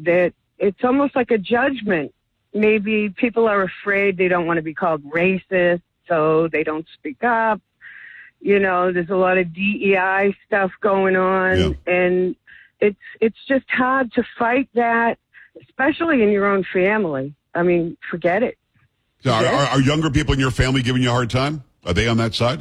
that it's almost like a judgment. Maybe people are afraid they don't want to be called racist, so they don't speak up. You know, there's a lot of DEI stuff going on, and it's just hard to fight that, especially in your own family. I mean, forget it. So are younger people in your family giving you a hard time? Are they on that side?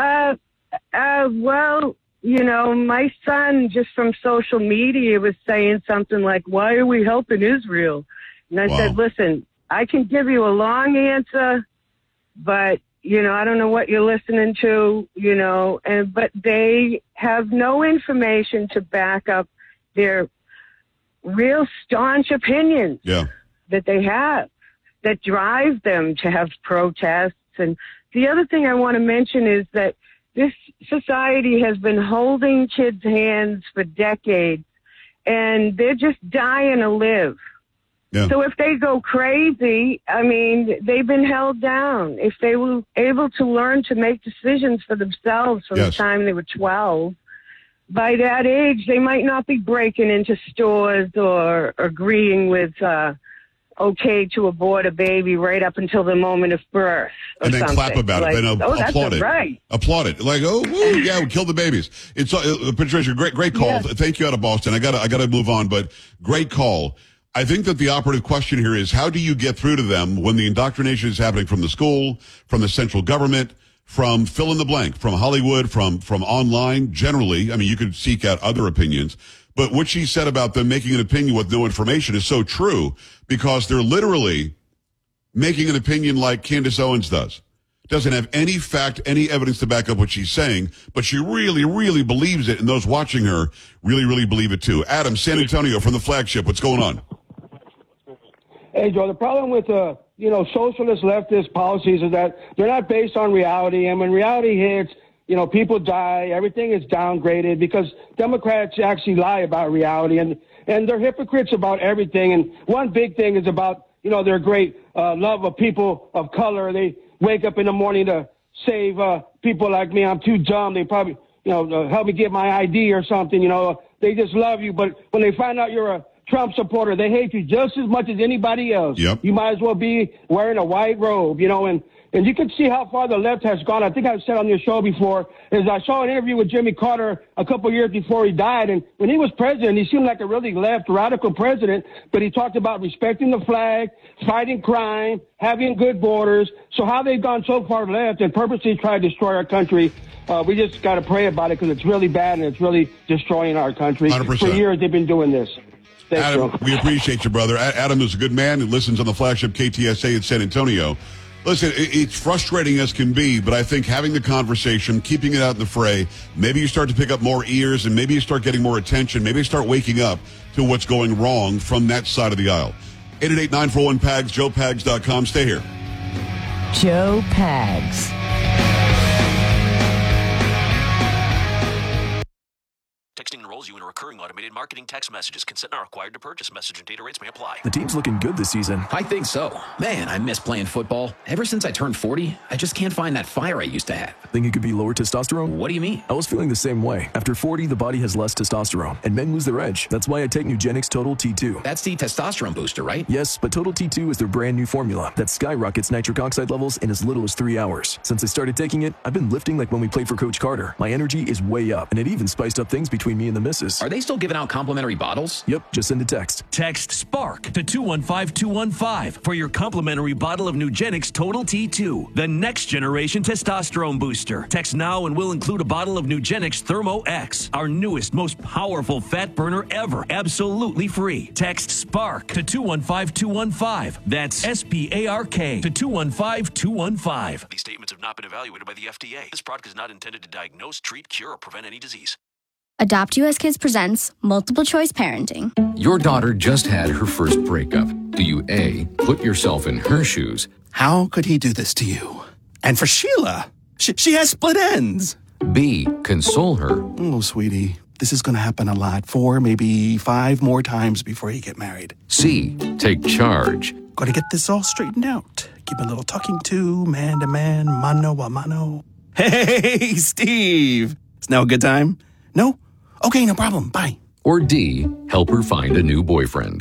Well, you know, my son, just from social media, was saying something like, "Why are we helping Israel?" And I said, "Listen, I can give you a long answer, but, you know, I don't know what you're listening to, you know, but they have no information to back up their real staunch opinions that they have, that drive them to have protests." And the other thing I want to mention is that this society has been holding kids' hands for decades, and they're just dying to live. Yeah. So if they go crazy, I mean, they've been held down. If they were able to learn to make decisions for themselves from the time they were 12, by that age, they might not be breaking into stores or agreeing with okay to abort a baby right up until the moment of birth. And then clap about it. And applaud it. Right. Applaud it. Like, oh, woo, yeah, we killed the babies. It's Patricia, great call. Yes. Thank you out of Boston. I gotta move on, but great call. I think that the operative question here is, how do you get through to them when the indoctrination is happening from the school, from the central government, from fill in the blank, from Hollywood, from online generally? I mean, you could seek out other opinions, but what she said about them making an opinion with no information is so true, because they're literally making an opinion like Candace Owens does. Doesn't have any fact, any evidence to back up what she's saying, but she really, really believes it, and those watching her really, really believe it too. Adam, San Antonio from the Flagship, what's going on? Hey, Joe, the problem with, socialist leftist policies is that they're not based on reality. And when reality hits, people die. Everything is downgraded because Democrats actually lie about reality. And they're hypocrites about everything. And one big thing is about, their great love of people of color. They wake up in the morning to save people like me. I'm too dumb. They probably, help me get my ID or something. They just love you. But when they find out you're a Trump supporter, they hate you just as much as anybody else. Yep. You might as well be wearing a white robe, and you can see how far the left has gone. I think I've said on your show before, is I saw an interview with Jimmy Carter a couple years before he died, and when he was president, he seemed like a really left, radical president, but he talked about respecting the flag, fighting crime, having good borders. So how they've gone so far left and purposely tried to destroy our country, we just got to pray about it, because it's really bad and it's really destroying our country. 100%. For years they've been doing this. Thanks, Adam, Joe. we appreciate you, brother. Adam is a good man and listens on the Flagship KTSA in San Antonio. Listen, it's frustrating as can be, but I think having the conversation, keeping it out in the fray, maybe you start to pick up more ears and maybe you start getting more attention. Maybe you start waking up to what's going wrong from that side of the aisle. 888-941-PAGS, joepags.com. Stay here. Joe Pags. Texting enrolls you in a recurring automated marketing text messages. Consent not required to purchase. Message and data rates may apply. The team's looking good this season. I think so. Man, I miss playing football. Ever since I turned 40, I just can't find that fire I used to have. Think it could be lower testosterone? What do you mean? I was feeling the same way. After 40, the body has less testosterone, and men lose their edge. That's why I take Nugenix Total T2. That's the testosterone booster, right? Yes, but Total T2 is their brand new formula that skyrockets nitric oxide levels in as little as 3 hours. Since I started taking it, I've been lifting like when we played for Coach Carter. My energy is way up, and it even spiced up things between me and the missus. Are they still giving out complimentary bottles? Yep, just send a text. Text SPARK to 215-215 for your complimentary bottle of Nugenix Total T2, the next generation testosterone booster. Text now and we'll include a bottle of Nugenix Thermo X, our newest, most powerful fat burner ever, absolutely free. Text SPARK to 215-215. That's SPARK to 215-215. These statements have not been evaluated by the FDA. This product is not intended to diagnose, treat, cure, or prevent any disease. Adopt US Kids presents Multiple Choice Parenting. Your daughter just had her first breakup. Do you A, put yourself in her shoes? How could he do this to you? And for Sheila, she has split ends. B, console her. Oh, sweetie, this is going to happen a lot. 4, maybe 5 more times before you get married. C, take charge. Got to get this all straightened out. Give a little talking to, man to man, mano a mano. Hey, Steve. It's now a good time? No? Okay, no problem. Bye. Or D, help her find a new boyfriend.